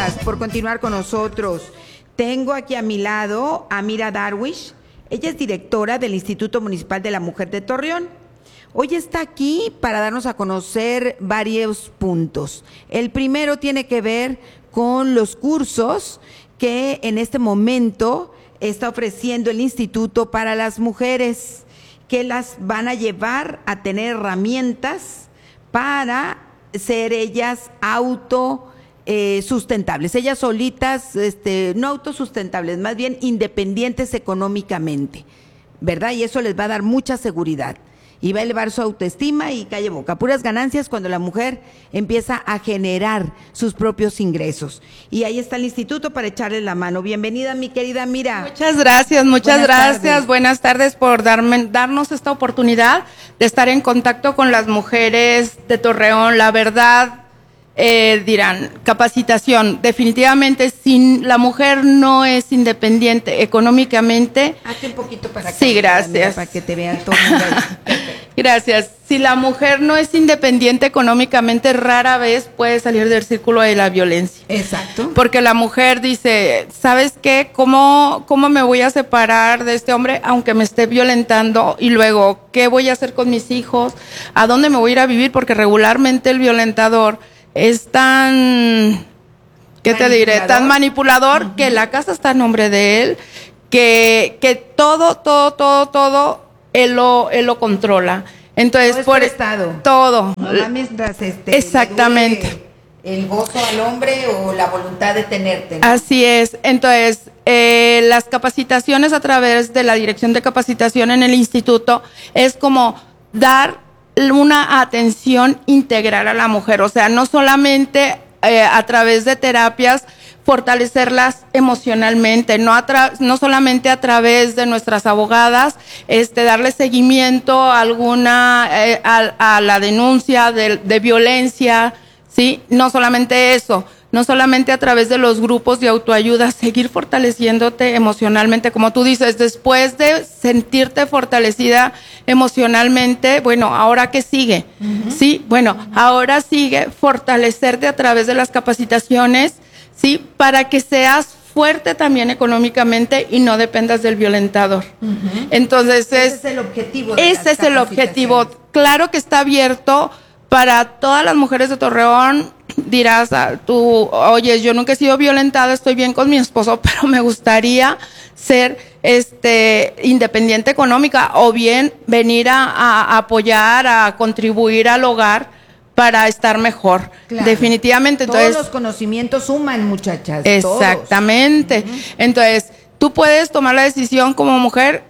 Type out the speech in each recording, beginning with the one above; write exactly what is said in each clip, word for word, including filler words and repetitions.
gracias por continuar con nosotros. Tengo aquí a mi lado a Mira Darwish. Ella es directora del Instituto Municipal de la Mujer de Torreón. Hoy está aquí para darnos a conocer varios puntos. El primero tiene que ver con los cursos que en este momento está ofreciendo el Instituto para las mujeres, que las van a llevar a tener herramientas para ser ellas auto eh, sustentables, ellas solitas, este, no autosustentables, más bien independientes económicamente, ¿verdad? Y eso les va a dar mucha seguridad y va a elevar su autoestima y calle boca. Puras ganancias cuando la mujer empieza a generar sus propios ingresos. Y ahí está el instituto para echarle la mano. Bienvenida, mi querida Mira. Muchas gracias, muchas Buenas gracias. tardes. Buenas tardes por darme, darnos esta oportunidad de estar en contacto con las mujeres de Torreón. La verdad, eh, dirán, capacitación. Definitivamente, si la mujer no es independiente económicamente. Hazte un poquito para acá. Sí, gracias. Mira, para que te vean todo. Gracias. Si la mujer no es independiente económicamente, rara vez puede salir del círculo de la violencia. Exacto. Porque la mujer dice, ¿sabes qué? ¿Cómo, cómo me voy a separar de este hombre aunque me esté violentando? Y luego, ¿qué voy a hacer con mis hijos? ¿A dónde me voy a ir a vivir? Porque regularmente el violentador es tan, ¿qué te diré? Tan manipulador uh-huh. que la casa está a nombre de él, que, que todo, todo, todo, todo, él lo, él lo controla. Entonces, todo por estado. Todo. No mientras este, exactamente. El gozo al hombre o la voluntad de tenerte, ¿no? Así es. Entonces, eh, las capacitaciones a través de la Dirección de Capacitación en el Instituto es como dar una atención integral a la mujer. O sea, no solamente eh, a través de terapias fortalecerlas emocionalmente, no a tra- no solamente a través de nuestras abogadas, este, darle seguimiento a alguna, eh, a, a la denuncia de, de violencia, ¿sí? No solamente eso, no solamente a través de los grupos de autoayuda, seguir fortaleciéndote emocionalmente, como tú dices, después de sentirte fortalecida emocionalmente, bueno, ¿ahora qué sigue? Uh-huh. Sí, bueno, uh-huh. ahora sigue fortalecerte a través de las capacitaciones, sí, para que seas fuerte también económicamente y no dependas del violentador. Uh-huh. Entonces, ese es, es el objetivo. De ese es el objetivo. Claro que está abierto para todas las mujeres de Torreón. Dirás, tú, oye, yo nunca he sido violentada, estoy bien con mi esposo, pero me gustaría ser este independiente económica o bien venir a, a apoyar, a contribuir al hogar para estar mejor. Claro. Definitivamente. Entonces, todos los conocimientos suman, muchachas. Exactamente. Todos. Uh-huh. Entonces, tú puedes tomar la decisión como mujer,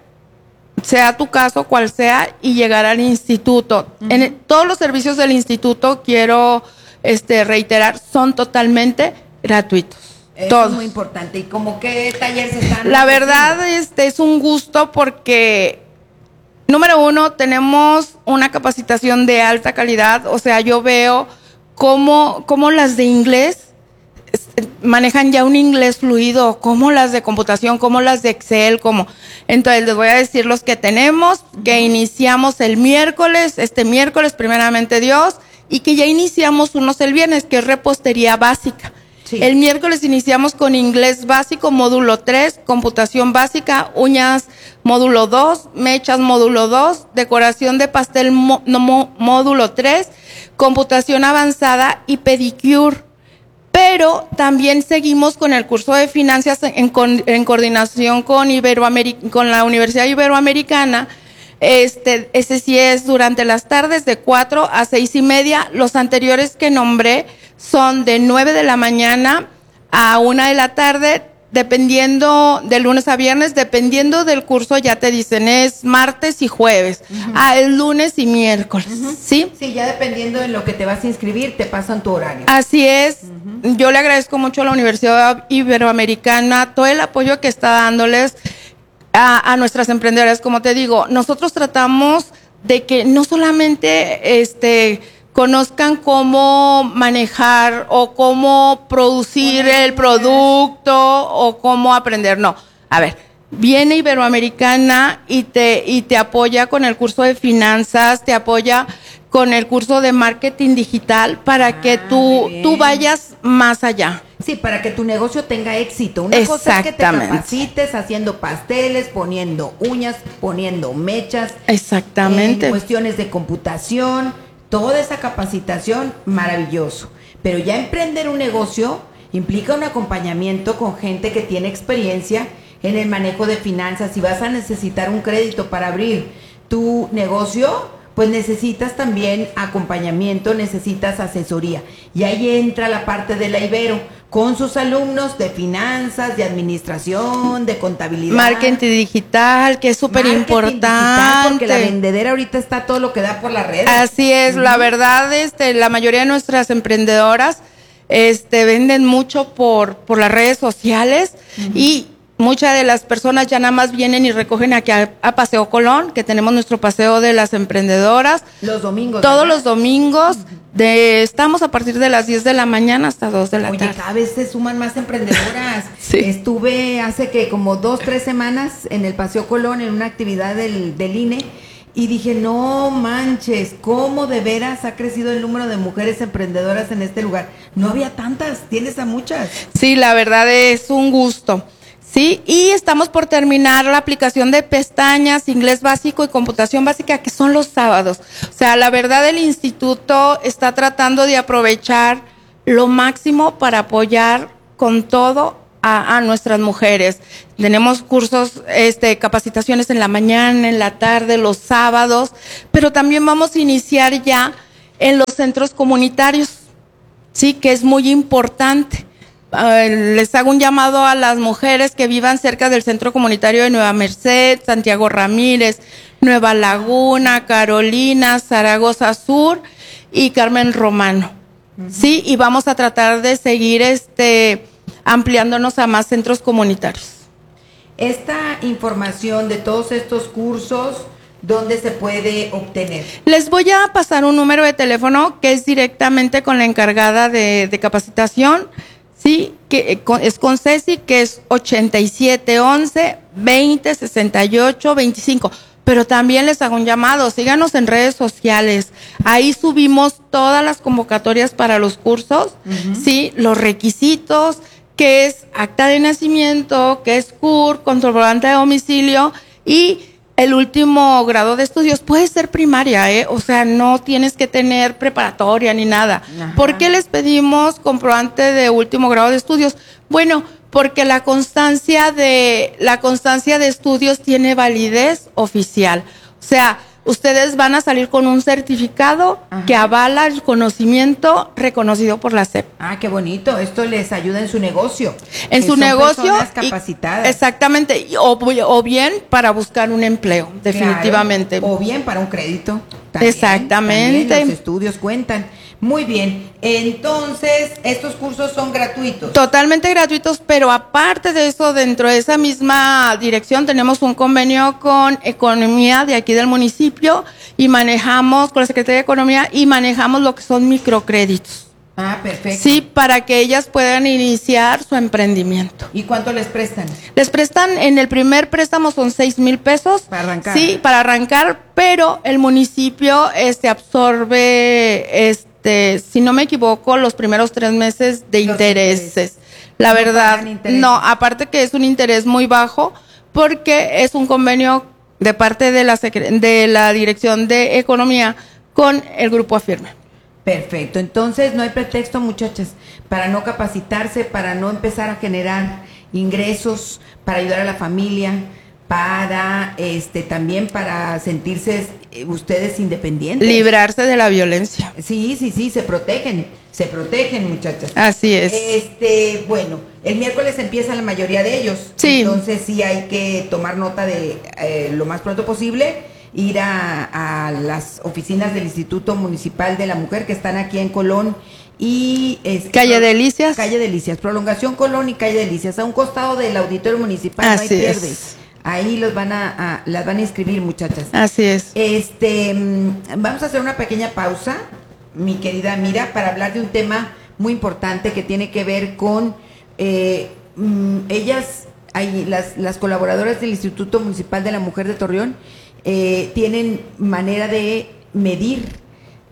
sea tu caso, cual sea, y llegar al instituto. Uh-huh. En todos los servicios del instituto, quiero este, reiterar, son totalmente gratuitos. Eso todos. Es muy importante. ¿Y como qué talleres están? La verdad, este, es un gusto porque, número uno, tenemos una capacitación de alta calidad. O sea, yo veo cómo, cómo las de inglés manejan ya un inglés fluido, como las de computación, como las de Excel, como. Entonces, les voy a decir los que tenemos, que iniciamos el miércoles, este miércoles, primeramente Dios, y que ya iniciamos unos el viernes, que es repostería básica. Sí. El miércoles iniciamos con inglés básico, módulo tres, computación básica, uñas, módulo dos, mechas, módulo dos, decoración de pastel, mo, no, módulo tres, computación avanzada y pedicure. Pero también seguimos con el curso de finanzas en, con, en coordinación con, Iberoameric- con la Universidad Iberoamericana. Este, ese sí es durante las tardes de cuatro a seis y media. Los anteriores que nombré son de nueve de la mañana a una de la tarde, dependiendo de lunes a viernes, dependiendo del curso, ya te dicen, es martes y jueves, uh-huh. ah, el lunes y miércoles, uh-huh. ¿sí? Sí, ya dependiendo de lo que te vas a inscribir, te pasan tu horario. Así es. Uh-huh. Yo le agradezco mucho a la Universidad Iberoamericana todo el apoyo que está dándoles a, a nuestras emprendedoras. Como te digo, nosotros tratamos de que no solamente este conozcan cómo manejar o cómo producir el producto o cómo aprender. No, a ver, viene Iberoamericana y te y te apoya con el curso de finanzas, te apoya con el curso de marketing digital para Ah, que muy tú, bien. tú vayas más allá. Sí, para que tu negocio tenga éxito. Una cosa es que te Exactamente. capacites haciendo pasteles, poniendo uñas, poniendo mechas. Exactamente. En cuestiones de computación, toda esa capacitación, maravilloso. Pero ya emprender un negocio implica un acompañamiento con gente que tiene experiencia en el manejo de finanzas. Si vas a necesitar un crédito para abrir tu negocio, pues necesitas también acompañamiento, necesitas asesoría. Y ahí entra la parte de la Ibero, con sus alumnos de finanzas, de administración, de contabilidad. Marketing digital, que es súper importante. Porque la vendedera ahorita está todo lo que da por las redes. Así es, Ujú. la verdad, este, la mayoría de nuestras emprendedoras, este, venden mucho por, por las redes sociales. Uh-huh. Y muchas de las personas ya nada más vienen y recogen aquí a, a Paseo Colón, que tenemos nuestro paseo de las emprendedoras. Los domingos. Todos ¿verdad? los domingos, de, estamos a partir de las diez de la mañana hasta dos de la Oye, tarde. cada vez se suman más emprendedoras. Sí. Estuve hace que como dos, tres semanas en el Paseo Colón en una actividad del, del I N E y dije, no manches, cómo de veras ha crecido el número de mujeres emprendedoras en este lugar. No había tantas, tienes a muchas. Sí, la verdad es un gusto. Sí, y estamos por terminar la aplicación de pestañas, inglés básico y computación básica, que son los sábados. O sea, la verdad el instituto está tratando de aprovechar lo máximo para apoyar con todo a, a nuestras mujeres. Tenemos cursos, este, capacitaciones en la mañana, en la tarde, los sábados, pero también vamos a iniciar ya en los centros comunitarios, sí, que es muy importante. Uh, les hago un llamado a las mujeres que vivan cerca del Centro Comunitario de Nueva Merced, Santiago Ramírez, Nueva Laguna, Carolina, Zaragoza Sur y Carmen Romano. Uh-huh. Sí, y vamos a tratar de seguir este ampliándonos a más centros comunitarios. Esta información de todos estos cursos, ¿dónde se puede obtener? Les voy a pasar un número de teléfono que es directamente con la encargada de, de capacitación. Sí, que es con Ceci, que es ochenta y siete once veinte sesenta y ocho veinticinco. Pero también les hago un llamado, síganos en redes sociales. Ahí subimos todas las convocatorias para los cursos, uh-huh. Sí, los requisitos, que es acta de nacimiento, que es C U R, comprobante de domicilio y el último grado de estudios. Puede ser primaria, ¿eh? O sea, no tienes que tener preparatoria ni nada. Ajá. ¿Por qué les pedimos comprobante de último grado de estudios? Bueno, porque la constancia de, la constancia de estudios tiene validez oficial. O sea, ustedes van a salir con un certificado, ajá, que avala el conocimiento reconocido por la S E P. Ah, qué bonito. Esto les ayuda en su negocio. En su negocio. Capacitadas. Y, exactamente. O, o bien para buscar un empleo, definitivamente. Claro, o bien para un crédito. También, exactamente. También los estudios cuentan. Muy bien. Entonces, estos cursos son gratuitos. Totalmente gratuitos, pero aparte de eso, dentro de esa misma dirección tenemos un convenio con Economía de aquí del municipio y manejamos, con la Secretaría de Economía, y manejamos lo que son microcréditos. Ah, perfecto. Sí, para que ellas puedan iniciar su emprendimiento. ¿Y cuánto les prestan? Les prestan, en el primer préstamo son seis mil pesos. Para arrancar. Sí, para arrancar, pero el municipio este absorbe, este, si no me equivoco, los primeros tres meses de los intereses. intereses. La no verdad, no, aparte que es un interés muy bajo, porque es un convenio de parte de la, de la Dirección de Economía con el Grupo Afirme. Perfecto, entonces no hay pretexto, muchachas, para no capacitarse, para no empezar a generar ingresos, para ayudar a la familia, para este también para sentirse eh, ustedes independientes. Librarse de la violencia. Sí, sí, sí, se protegen, se protegen, muchachas. Así es. Este, bueno, el miércoles empieza la mayoría de ellos. Sí. Entonces sí hay que tomar nota de eh, lo más pronto posible. Ir a, a las oficinas del Instituto Municipal de la Mujer que están aquí en Colón y es, Calle Delicias. Calle Delicias, Prolongación Colón y Calle Delicias, a un costado del auditorio municipal. Así no hay pierde. Es. Ahí los van a, a las van a inscribir, muchachas. Así es. Este, vamos a hacer una pequeña pausa, mi querida Mira, para hablar de un tema muy importante que tiene que ver con eh, ellas, hay, las, las colaboradoras del Instituto Municipal de la Mujer de Torreón. Eh, tienen manera de medir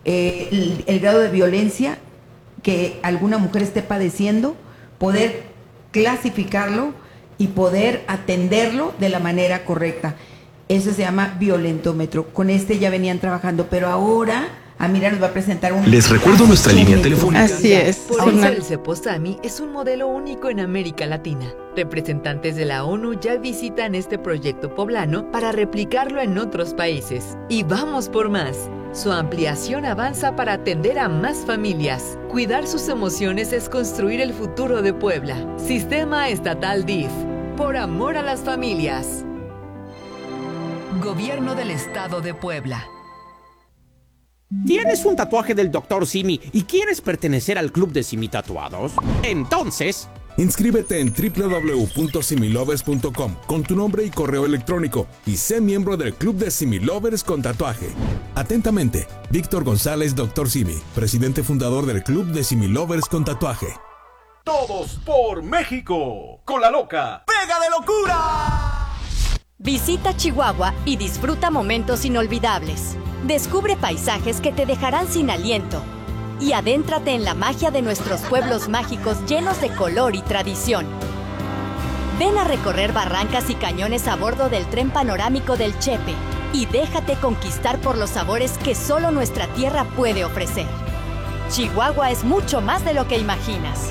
eh, el, el grado de violencia que alguna mujer esté padeciendo, poder clasificarlo y poder atenderlo de la manera correcta. Eso se llama violentómetro. Con este ya venían trabajando, pero ahora Amira nos va a presentar un... Les recuerdo nuestra línea telefónica. Así es. Por eso el Ceposami es un modelo único en América Latina. Representantes de la ONU ya visitan este proyecto poblano para replicarlo en otros países. Y vamos por más. Su ampliación avanza para atender a más familias. Cuidar sus emociones es construir el futuro de Puebla. Sistema Estatal D I F. Por amor a las familias. Gobierno del Estado de Puebla. ¿Tienes un tatuaje del doctor Simi y quieres pertenecer al club de Simi Tatuados? Entonces... inscríbete en doble u doble u doble u punto similovers punto com con tu nombre y correo electrónico y sé miembro del club de Similovers con tatuaje. Atentamente, Víctor González, doctor Simi, presidente fundador del club de Similovers con tatuaje. Todos por México, con la loca Pega de Locura. Visita Chihuahua y disfruta momentos inolvidables. Descubre paisajes que te dejarán sin aliento y adéntrate en la magia de nuestros pueblos mágicos llenos de color y tradición. Ven a recorrer barrancas y cañones a bordo del tren panorámico del Chepe y déjate conquistar por los sabores que solo nuestra tierra puede ofrecer. Chihuahua es mucho más de lo que imaginas.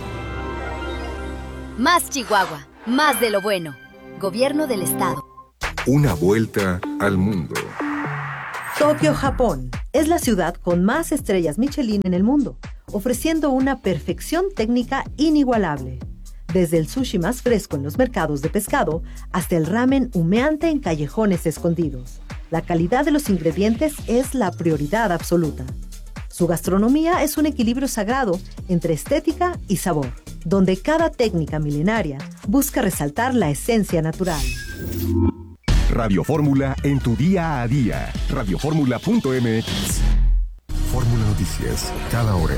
Más Chihuahua, más de lo bueno. Gobierno del Estado. Una vuelta al mundo. Tokio, Japón, es la ciudad con más estrellas Michelin en el mundo, ofreciendo una perfección técnica inigualable. Desde el sushi más fresco en los mercados de pescado hasta el ramen humeante en callejones escondidos. La calidad de los ingredientes es la prioridad absoluta. Su gastronomía es un equilibrio sagrado entre estética y sabor, donde cada técnica milenaria busca resaltar la esencia natural. Radio Fórmula en tu día a día. radio fórmula punto m x. Fórmula Noticias, cada hora.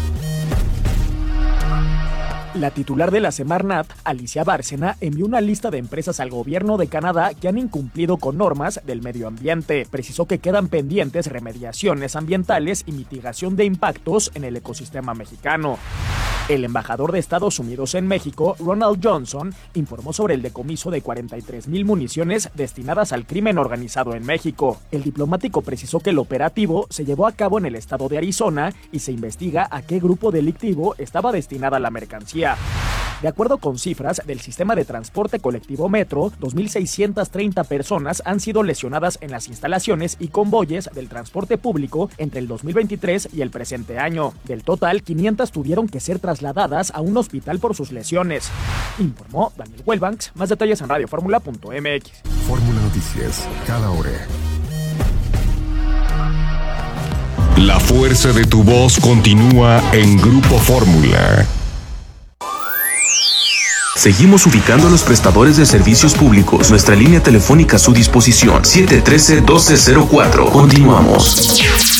La titular de la Semarnat, Alicia Bárcena, envió una lista de empresas al gobierno de Canadá que han incumplido con normas del medio ambiente. Precisó que quedan pendientes remediaciones ambientales y mitigación de impactos en el ecosistema mexicano. El embajador de Estados Unidos en México, Ronald Johnson, informó sobre el decomiso de cuarenta y tres mil municiones destinadas al crimen organizado en México. El diplomático precisó que el operativo se llevó a cabo en el estado de Arizona y se investiga a qué grupo delictivo estaba destinada la mercancía. De acuerdo con cifras del sistema de transporte colectivo Metro, dos mil seiscientas treinta personas han sido lesionadas en las instalaciones y convoyes del transporte público entre el dos mil veintitrés y el presente año. Del total, quinientas tuvieron que ser trasladadas a un hospital por sus lesiones, informó Daniel Huelbanks. Más detalles en radio fórmula punto m x. Fórmula Noticias, cada hora. La fuerza de tu voz continúa en Grupo Fórmula. Seguimos ubicando a los prestadores de servicios públicos. Nuestra línea telefónica a su disposición, siete uno tres, uno dos cero cuatro. Continuamos.